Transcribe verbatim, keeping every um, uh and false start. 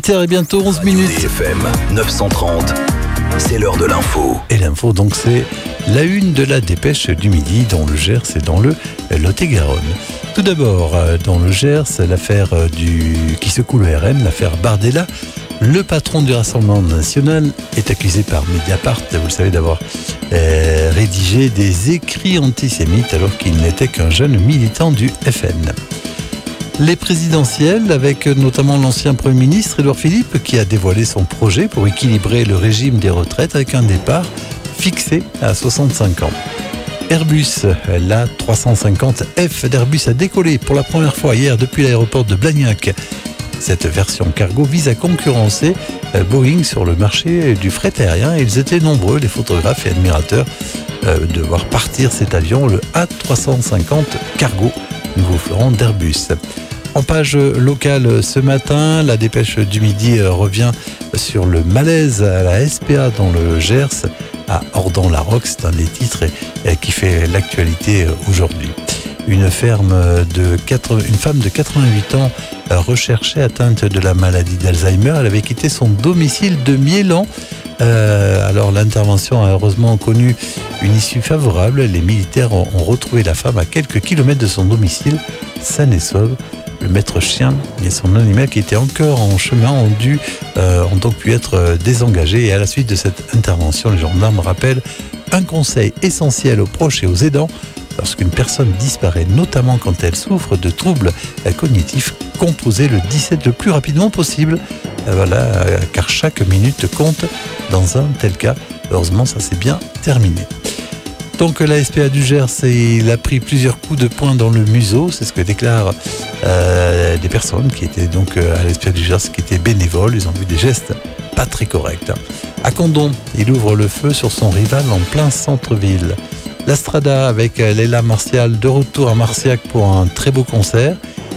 huit heures et bientôt onze minutes. D F M neuf cent trente, c'est l'heure de l'info. Et l'info, donc, c'est la une de la dépêche du midi dans le Gers et dans le Lot-et-Garonne. Tout d'abord, dans le Gers, l'affaire du qui secoue le R N, l'affaire Bardella. Le patron du Rassemblement national est accusé par Mediapart, vous le savez, d'avoir euh, rédigé des écrits antisémites alors qu'il n'était qu'un jeune militant du F N. Les présidentielles, avec notamment l'ancien Premier ministre Édouard Philippe, qui a dévoilé son projet pour équilibrer le régime des retraites avec un départ fixé à soixante-cinq ans. Airbus, l'A trois cent cinquante F d'Airbus a décollé pour la première fois hier depuis l'aéroport de Blagnac. Cette version cargo vise à concurrencer Boeing sur le marché du fret aérien. Ils étaient nombreux, les photographes et admirateurs, de voir partir cet avion, le A trois cent cinquante cargo, nouveau fleuron d'Airbus. En page locale ce matin, la dépêche du midi revient sur le malaise à la S P A dans le Gers, à Ordan-la-Roque. C'est un des titres qui fait l'actualité aujourd'hui. Une, ferme de quatre, une femme de quatre-vingt-huit ans recherchée atteinte de la maladie d'Alzheimer. Elle avait quitté son domicile de Miélan. Euh, alors l'intervention a heureusement connu une issue favorable. Les militaires ont, ont retrouvé la femme à quelques kilomètres de son domicile, saine et sauve. Le maître chien et son animal qui était encore en chemin ont, dû, euh, ont donc pu être désengagés. Et à la suite de cette intervention, les gendarmes rappellent un conseil essentiel aux proches et aux aidants. Lorsqu'une personne disparaît, notamment quand elle souffre de troubles cognitifs, composez le dix-sept le plus rapidement possible. Voilà, car chaque minute compte dans un tel cas. Heureusement, ça s'est bien terminé. Donc la S P A du Gers, il a pris plusieurs coups de poing dans le museau. C'est ce que déclarent euh, des personnes qui étaient donc à la S P A du Gers, qui étaient bénévoles. Ils ont vu des gestes pas très corrects. À Condom, il ouvre le feu sur son rival en plein centre-ville. La Strada avec Léla Martial de retour à Marciac pour un très beau concert.